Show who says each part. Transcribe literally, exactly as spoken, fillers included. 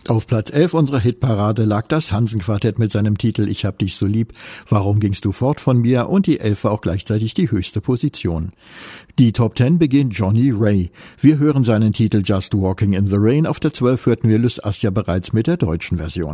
Speaker 1: Auf Platz elf unserer Hitparade lag das Hansen-Quartett mit seinem Titel Ich hab dich so lieb, Warum gingst du fort von mir? Und die elf war auch gleichzeitig die höchste Position. Die Top zehn beginnt Johnny Ray. Wir hören seinen Titel Just Walking in the Rain. Auf der zwölf hörten wir Lys Assia bereits mit der deutschen Version.